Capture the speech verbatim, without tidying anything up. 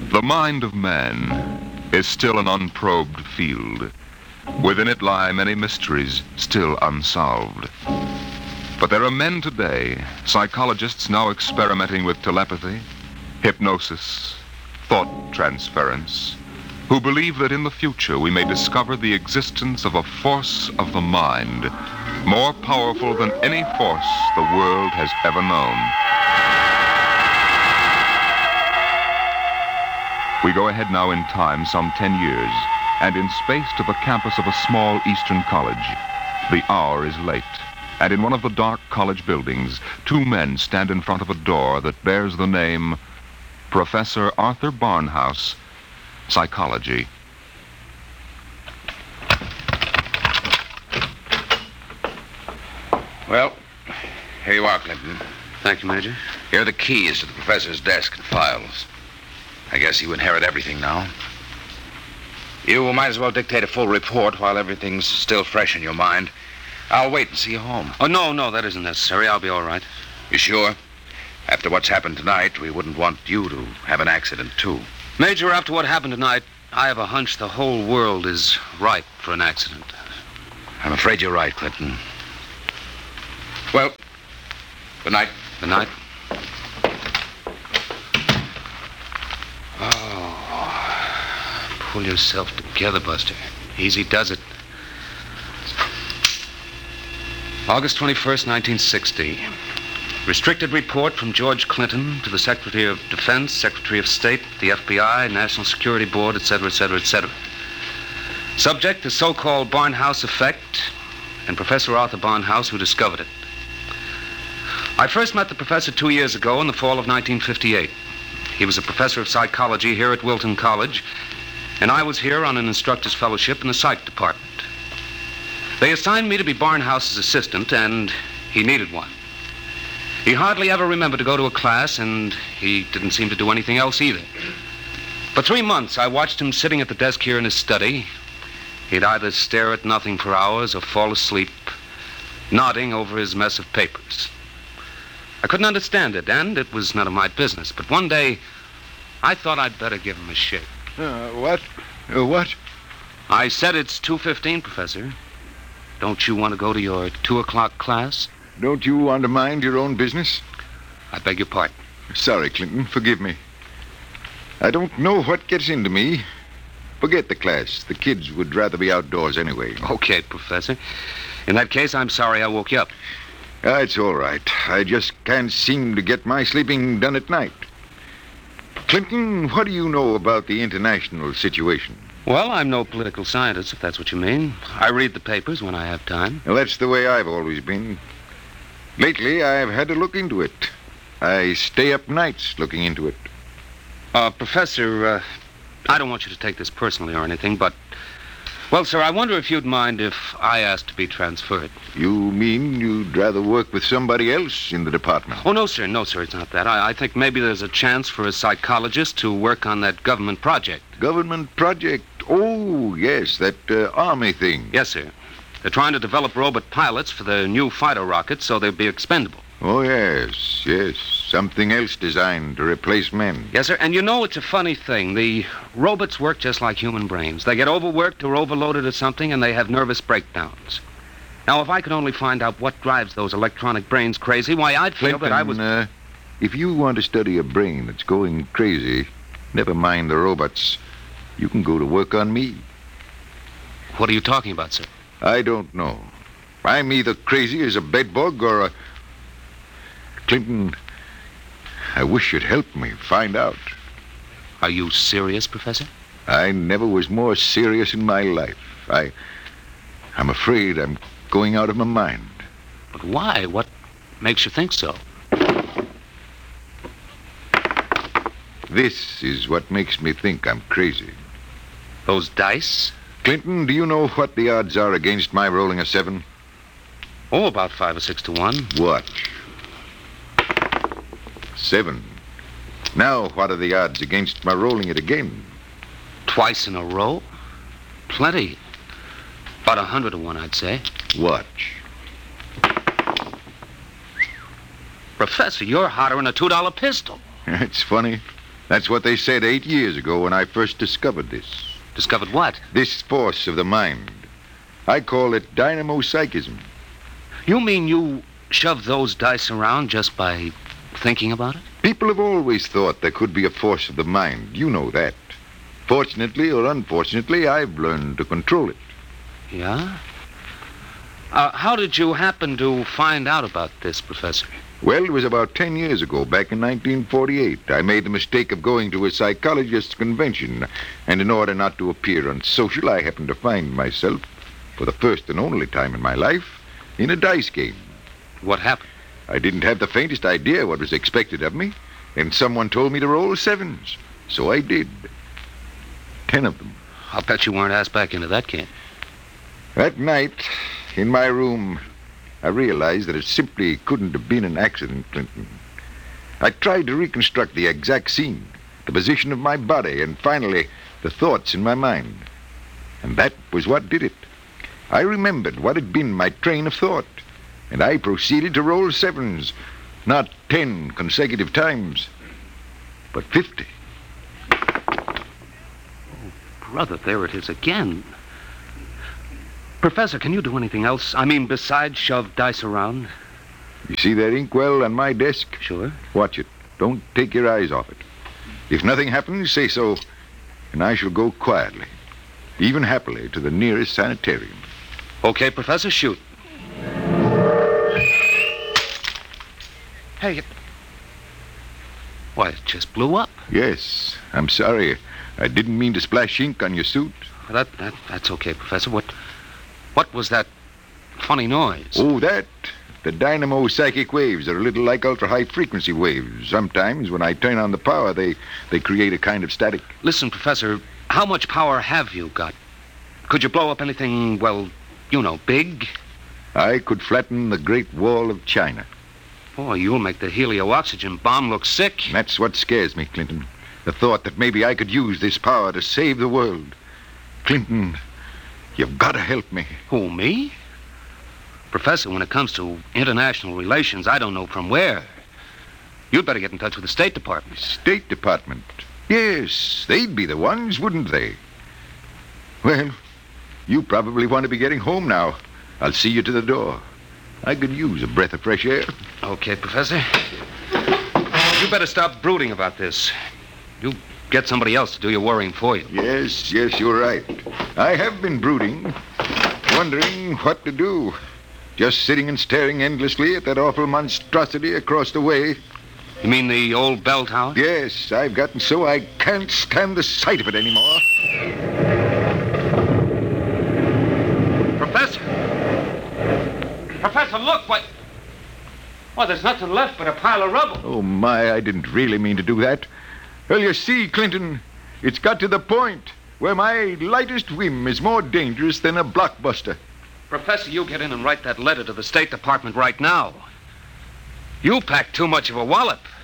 The mind of man is still an unprobed field. Within it lie many mysteries still unsolved. But there are men today, psychologists now experimenting with telepathy, hypnosis, thought transference, who believe that in the future we may discover the existence of a force of the mind more powerful than any force the world has ever known. We go ahead now in time some ten years, and in space to the campus of a small eastern college. The hour is late, and in one of the dark college buildings, two men stand in front of a door that bears the name Professor Arthur Barnhouse, Psychology. Well, here you are, Clinton. Thank you, Major. Here are the keys to the professor's desk and files. I guess you inherit everything now. You might as well dictate a full report while everything's still fresh in your mind. I'll wait and see you home. Oh, no, no, that isn't necessary. I'll be all right. You sure? After what's happened tonight, we wouldn't want you to have an accident, too. Major, after what happened tonight, I have a hunch the whole world is ripe for an accident. I'm afraid you're right, Clinton. Well, good night. Good night. Oh, pull yourself together, Buster. Easy does it. August twenty-first, nineteen sixty. Restricted report from George Clinton to the Secretary of Defense, Secretary of State, the F B I, National Security Board, et cetera, et cetera, et cetera. Subject, the so-called Barnhouse effect, and Professor Arthur Barnhouse, who discovered it. I first met the professor two years ago in the fall of nineteen fifty-eight. He was a professor of psychology here at Wilton College, and I was here on an instructor's fellowship in the psych department. They assigned me to be Barnhouse's assistant, and he needed one. He hardly ever remembered to go to a class, and he didn't seem to do anything else either. For three months, I watched him sitting at the desk here in his study. He'd either stare at nothing for hours or fall asleep, nodding over his mess of papers. I couldn't understand it, and it was none of my business. But one day, I thought I'd better give him a shake. Uh, what? Uh, what? I said it's two fifteen, Professor. Don't you want to go to your two o'clock class? Don't you want to mind your own business? I beg your pardon. Sorry, Clinton. Forgive me. I don't know what gets into me. Forget the class. The kids would rather be outdoors anyway. Okay, Professor. In that case, I'm sorry I woke you up. Ah, it's all right. I just can't seem to get my sleeping done at night. Clinton, what do you know about the international situation? Well, I'm no political scientist, if that's what you mean. I read the papers when I have time. Well, that's the way I've always been. Lately, I've had to look into it. I stay up nights looking into it. Uh, Professor, uh, I don't want you to take this personally or anything, but... Well, sir, I wonder if you'd mind if I asked to be transferred. You mean you'd rather work with somebody else in the department? Oh, no, sir. No, sir, it's not that. I, I think maybe there's a chance for a psychologist to work on that government project. Government project? Oh, yes, that uh, army thing. Yes, sir. They're trying to develop robot pilots for the new fighter rockets so they'll be expendable. Oh, yes, yes. Something else designed to replace men. Yes, sir. And you know, it's a funny thing. The robots work just like human brains. They get overworked or overloaded or something, and they have nervous breakdowns. Now, if I could only find out what drives those electronic brains crazy, why, I'd feel Clinton, that I was... Uh, if you want to study a brain that's going crazy, never mind the robots. You can go to work on me. What are you talking about, sir? I don't know. I'm either crazy as a bedbug or a... Clinton, I wish you'd help me find out. Are you serious, Professor? I never was more serious in my life. I... I'm afraid I'm going out of my mind. But why? What makes you think so? This is what makes me think I'm crazy. Those dice? Clinton, do you know what the odds are against my rolling a seven? Oh, about five or six to one. Watch. Seven. Now, what are the odds against my rolling it again? Twice in a row? Plenty. About a hundred to one, I'd say. Watch. Professor, you're hotter than a two-dollar pistol. It's funny. That's what they said eight years ago when I first discovered this. Discovered what? This force of the mind. I call it dynamo-psychism. You mean you shoved those dice around just by thinking about it? People have always thought there could be a force of the mind. You know that. Fortunately or unfortunately, I've learned to control it. Yeah? Uh, how did you happen to find out about this, Professor? Well, it was about ten years ago, back in nineteen forty-eight. I made the mistake of going to a psychologist's convention, and in order not to appear unsocial, I happened to find myself, for the first and only time in my life, in a dice game. What happened? I didn't have the faintest idea what was expected of me, and someone told me to roll sevens. So I did. Ten of them. I'll bet you weren't asked back into that game. That night, in my room, I realized that it simply couldn't have been an accident, Clinton. I tried to reconstruct the exact scene, the position of my body, and finally, the thoughts in my mind. And that was what did it. I remembered what had been my train of thought, and I proceeded to roll sevens, not ten consecutive times, but fifty. Oh, brother, there it is again. Professor, can you do anything else? I mean, besides shove dice around? You see that inkwell on my desk? Sure. Watch it. Don't take your eyes off it. If nothing happens, say so, and I shall go quietly, even happily, to the nearest sanitarium. Okay, Professor, shoot. Hey, it... Why, it just blew up. Yes, I'm sorry. I didn't mean to splash ink on your suit. That, that That's okay, Professor. What... What was that funny noise? Oh, that? The dynamo psychic waves are a little like ultra-high frequency waves. Sometimes, when I turn on the power, they, they create a kind of static. Listen, Professor, how much power have you got? Could you blow up anything, well, you know, big? I could flatten the Great Wall of China. Boy, you'll make the helio-oxygen bomb look sick. That's what scares me, Clinton. The thought that maybe I could use this power to save the world. Clinton... You've got to help me. Who, me? Professor, when it comes to international relations, I don't know from where. You'd better get in touch with the State Department. State Department? Yes, they'd be the ones, wouldn't they? Well, you probably want to be getting home now. I'll see you to the door. I could use a breath of fresh air. Okay, Professor. You better stop brooding about this. You get somebody else to do your worrying for you. Yes, yes, you're right. I have been brooding, wondering what to do. Just sitting and staring endlessly at that awful monstrosity across the way. You mean the old bell tower? Yes, I've gotten so I can't stand the sight of it anymore. Professor! Professor, look, what... Well, there's nothing left but a pile of rubble. Oh, my, I didn't really mean to do that. Well, you see, Clinton, it's got to the point where my lightest whim is more dangerous than a blockbuster. Professor, you get in and write that letter to the State Department right now. You packed too much of a wallop.